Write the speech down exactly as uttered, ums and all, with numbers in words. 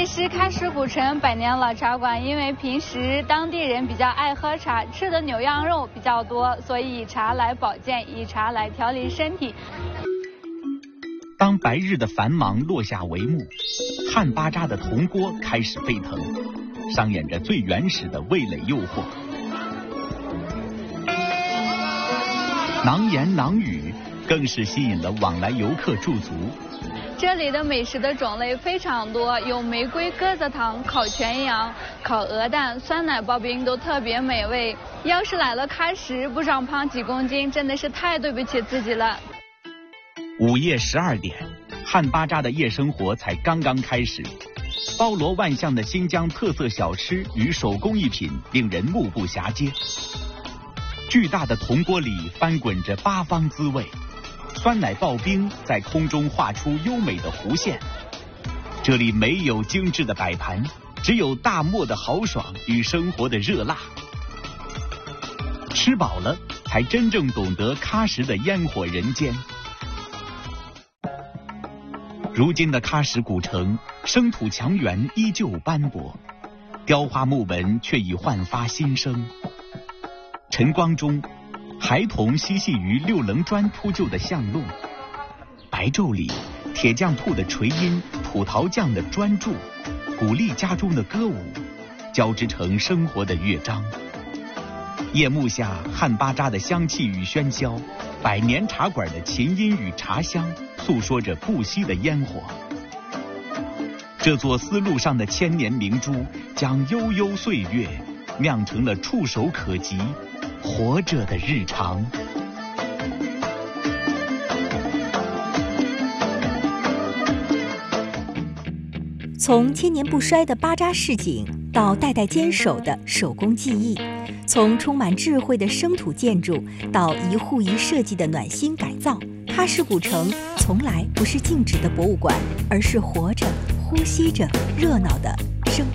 里是喀什古城百年老茶馆，因为平时当地人比较爱喝茶，吃的牛羊肉比较多，所以以茶来保健，以茶来调理身体。 当白日的繁忙落下帷幕，汉巴扎的铜锅开始沸腾，上演着最原始的味蕾诱惑。囊言囊语更是吸引了往来游客驻足。 这里的美食的种类非常多，有玫瑰鸽子汤、烤全羊、烤鹅蛋、酸奶刨冰都特别美味。要是来了喀什不长胖几公斤，真的是太对不起自己了。 午夜十二点，汉巴扎的夜生活才刚刚开始，包罗万象的新疆特色小吃与手工艺品令人目不暇接。巨大的铜锅里翻滚着八方滋味，酸奶刨冰在空中画出优美的弧线。这里没有精致的摆盘，只有大漠的豪爽与生活的热辣。吃饱了，才真正懂得喀什的烟火人间。如今的喀什古城，生土墙垣依旧斑驳，雕花木纹却已焕发新生。晨光中，孩童嬉戏于六棱砖铺就的巷路，白昼里，铁匠铺的锤音、土陶匠的专注、鼓励家中的歌舞，交织成生活的乐章。夜幕下，汉巴扎的香气与喧嚣，百年茶馆的琴音与茶香，诉说着不息的烟火。这座丝路上的千年明珠，将悠悠岁月酿成了触手可及、活着的日常。 从千年不衰的巴扎市井到代代坚守的手工技艺，从充满智慧的生土建筑到一户一设计的暖心改造，喀什古城从来不是静止的博物馆，而是活着、呼吸着、热闹的